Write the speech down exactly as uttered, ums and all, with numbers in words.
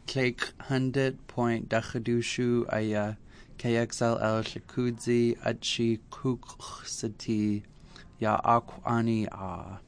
Clake hundred point Dachadushu Aya K X L L Shakudzi Achi Kuksati Ya Akwani Ah